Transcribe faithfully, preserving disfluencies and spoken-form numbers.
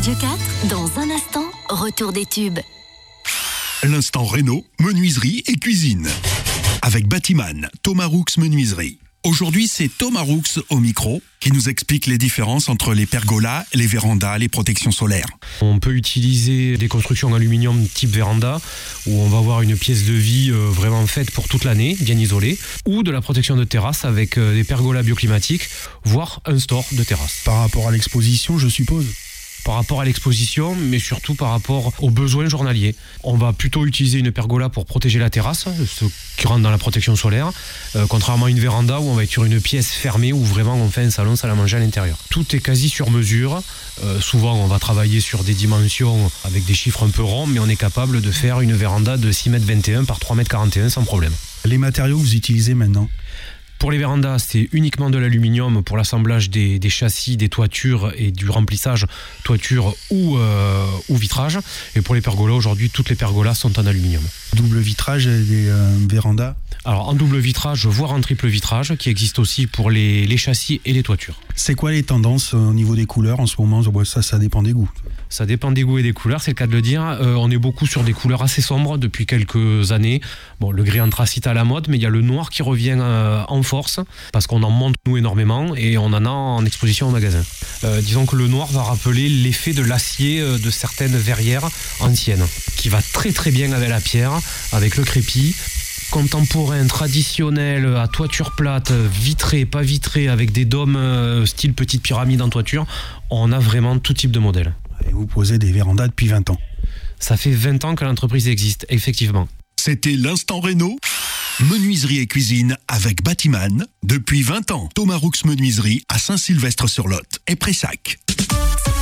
Radio quatre, dans un instant, retour des tubes. L'instant Réno, menuiserie et cuisine. Avec Batiman, Thomas Roux Menuiserie. Aujourd'hui, c'est Thomas Roux au micro qui nous explique les différences entre les pergolas, les vérandas, les protections solaires. On peut utiliser des constructions en aluminium type véranda où on va avoir une pièce de vie vraiment faite pour toute l'année, bien isolée, ou de la protection de terrasse avec des pergolas bioclimatiques, voire un store de terrasse. Par rapport à l'exposition, je suppose. Par rapport à l'exposition, mais surtout par rapport aux besoins journaliers. On va plutôt utiliser une pergola pour protéger la terrasse, ce qui rentre dans la protection solaire, euh, contrairement à une véranda où on va être sur une pièce fermée où vraiment on fait un salon, salle à manger à l'intérieur. Tout est quasi sur mesure. Euh, souvent, on va travailler sur des dimensions avec des chiffres un peu ronds, mais on est capable de faire une véranda de six mètres vingt et un par trois mètres quarante et un sans problème. Les matériaux que vous utilisez maintenant ? Pour les vérandas, c'est uniquement de l'aluminium pour l'assemblage des, des châssis, des toitures et du remplissage toiture ou, euh, ou vitrage. Et pour les pergolas, aujourd'hui, toutes les pergolas sont en aluminium. Double vitrage et des euh, vérandas ? Alors en double vitrage, voire en triple vitrage, qui existe aussi pour les, les châssis et les toitures. C'est quoi les tendances au niveau des couleurs en ce moment ? Ça, ça dépend des goûts. Ça dépend des goûts et des couleurs, c'est le cas de le dire. Euh, on est beaucoup sur des couleurs assez sombres depuis quelques années. Bon, le gris anthracite à la mode, mais il y a le noir qui revient euh, en force, parce qu'on en monte nous énormément et on en a en exposition au magasin. Euh, disons que le noir va rappeler l'effet de l'acier euh, de certaines verrières anciennes, qui va très très bien avec la pierre, avec le crépi. Contemporain, traditionnel, à toiture plate, vitré, pas vitré, avec des dômes euh, style petite pyramide en toiture, on a vraiment tout type de modèle. Et vous posez des vérandas depuis vingt ans. Ça fait vingt ans que l'entreprise existe, effectivement. C'était l'instant Réno, menuiserie et cuisine avec Batiman. Depuis vingt ans, Thomas Roux Menuiserie à Saint-Sylvestre-sur-Lot et Pressac.